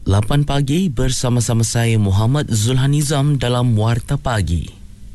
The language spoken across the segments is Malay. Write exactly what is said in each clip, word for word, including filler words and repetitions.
lapan pagi bersama-sama saya Muhammad Zulhanizam dalam Warta Pagi.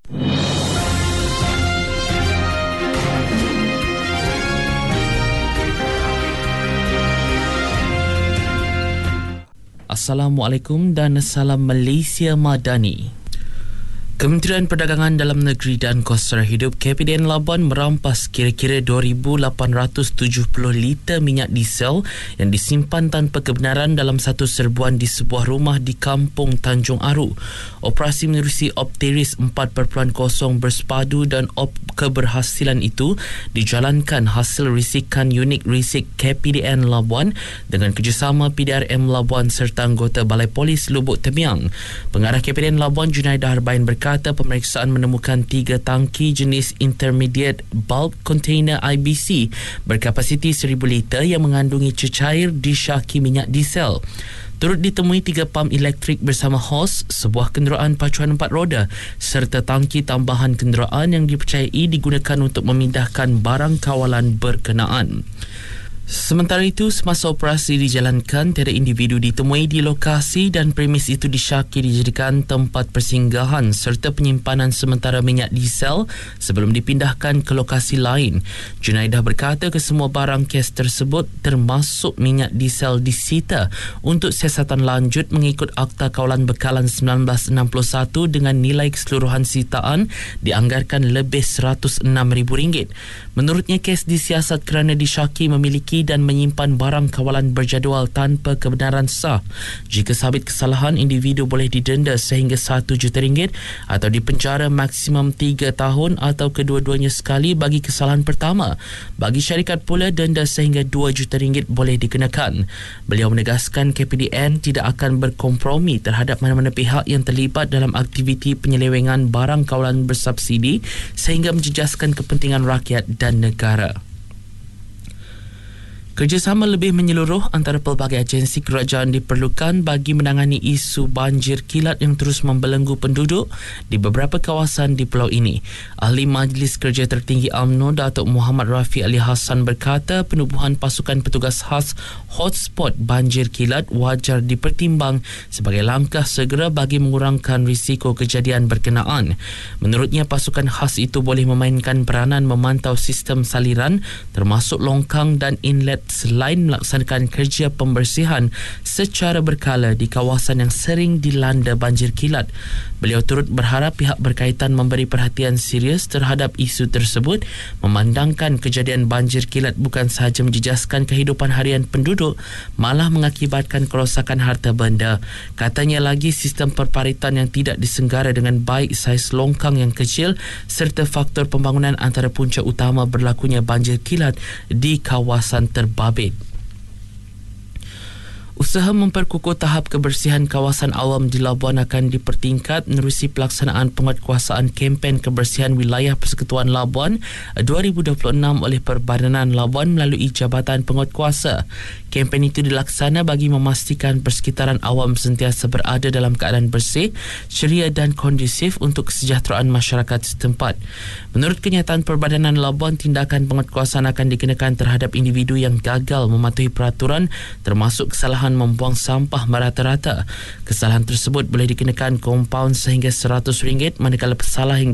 Assalamualaikum dan salam Malaysia Madani. Kementerian Perdagangan Dalam Negeri dan Kos Hidup K P D N Labuan merampas kira-kira dua ribu lapan ratus tujuh puluh liter minyak diesel yang disimpan tanpa kebenaran dalam satu serbuan di sebuah rumah di Kampung Tanjung Aru. Operasi menerusi Opteris empat titik kosong bersepadu dan op keberhasilan itu dijalankan hasil risikan unit risik K P D N Labuan dengan kerjasama P D R M Labuan serta anggota Balai Polis Lubuk Temiang. Pengarah K P D N Labuan Junaidah Harbain berkata pemeriksaan menemukan tiga tangki jenis Intermediate Bulk Container I B C berkapasiti seribu liter yang mengandungi cecair disyaki minyak diesel. Turut ditemui tiga pam elektrik bersama hos, sebuah kenderaan pacuan empat roda serta tangki tambahan kenderaan yang dipercayai digunakan untuk memindahkan barang kawalan berkenaan. Sementara itu, semasa operasi dijalankan, tiada individu ditemui di lokasi dan premis itu disyaki dijadikan tempat persinggahan serta penyimpanan sementara minyak diesel sebelum dipindahkan ke lokasi lain. Junaidah berkata kesemua barang kes tersebut termasuk minyak diesel disita untuk siasatan lanjut mengikut Akta Kawalan Bekalan seribu sembilan ratus enam puluh satu dengan nilai keseluruhan sitaan dianggarkan lebih seratus enam ribu ringgit. Menurutnya, kes disiasat kerana disyaki memiliki dan menyimpan barang kawalan berjadual tanpa kebenaran sah. Jika sabit kesalahan, individu boleh didenda sehingga satu juta ringgit atau dipenjara maksimum tiga tahun atau kedua-duanya sekali bagi kesalahan pertama. Bagi syarikat pula, denda sehingga dua juta ringgit boleh dikenakan. Beliau menegaskan K P D N tidak akan berkompromi terhadap mana-mana pihak yang terlibat dalam aktiviti penyelewengan barang kawalan bersubsidi sehingga menjejaskan kepentingan rakyat dan negara. Kerjasama lebih menyeluruh antara pelbagai agensi kerajaan diperlukan bagi menangani isu banjir kilat yang terus membelenggu penduduk di beberapa kawasan di pulau ini. Ahli Majlis Kerja Tertinggi U M N O Datuk Muhammad Rafi Ali Hassan berkata penubuhan pasukan petugas khas hotspot banjir kilat wajar dipertimbang sebagai langkah segera bagi mengurangkan risiko kejadian berkenaan. Menurutnya, pasukan khas itu boleh memainkan peranan memantau sistem saliran termasuk longkang dan inlet selain melaksanakan kerja pembersihan secara berkala di kawasan yang sering dilanda banjir kilat. Beliau turut berharap pihak berkaitan memberi perhatian serius terhadap isu tersebut, memandangkan kejadian banjir kilat bukan sahaja menjejaskan kehidupan harian penduduk, malah mengakibatkan kerosakan harta benda. Katanya lagi, sistem perparitan yang tidak disenggara dengan baik, saiz longkang yang kecil serta faktor pembangunan antara punca utama berlakunya banjir kilat di kawasan terbabit. Usaha memperkukuh tahap kebersihan kawasan awam di Labuan akan dipertingkat menerusi pelaksanaan penguatkuasaan kempen kebersihan wilayah Persekutuan Labuan dua ribu dua puluh enam oleh Perbadanan Labuan melalui Jabatan Penguatkuasa. Kempen itu dilaksana bagi memastikan persekitaran awam sentiasa berada dalam keadaan bersih, ceria dan kondusif untuk kesejahteraan masyarakat setempat. Menurut kenyataan Perbadanan Labuan, tindakan penguatkuasaan akan dikenakan terhadap individu yang gagal mematuhi peraturan termasuk kesalahan membuang sampah merata-rata. Kesalahan tersebut boleh dikenakan kompaun sehingga seratus ringgit manakala pesalah yang